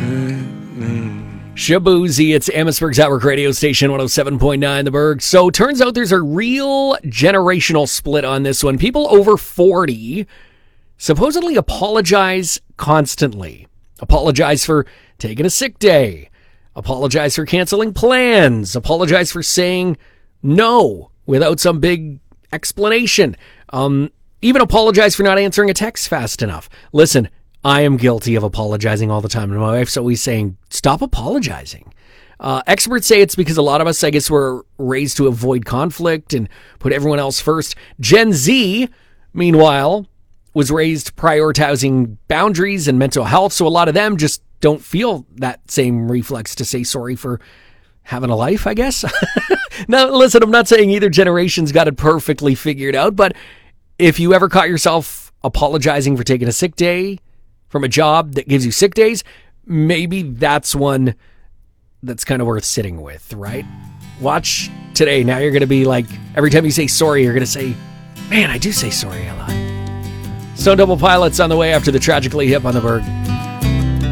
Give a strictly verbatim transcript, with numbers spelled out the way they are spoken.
Shabuzi, it's Amherstburg's Outwork radio station, one oh seven point nine The Berg. So turns out there's a real generational split on this one. People over forty supposedly apologize constantly. Apologize for taking a sick day. Apologize for canceling plans. Apologize for saying no without some big explanation. Um, even apologize for not answering a text fast enough. Listen, I am guilty of apologizing all the time, and my wife's always saying, stop apologizing. Uh, experts say it's because a lot of us, I guess, were raised to avoid conflict and put everyone else first. Gen Z, meanwhile, was raised prioritizing boundaries and mental health, so a lot of them just don't feel that same reflex to say sorry for having a life, I guess. Now, listen, I'm not saying either generation's got it perfectly figured out, but if you ever caught yourself apologizing for taking a sick day from a job that gives you sick days, maybe that's one that's kind of worth sitting with, right? Watch today. Now you're going to be like, every time you say sorry, you're going to say, man, I do say sorry a lot. Stone Double Pilots on the way after the Tragically Hip on the Berg.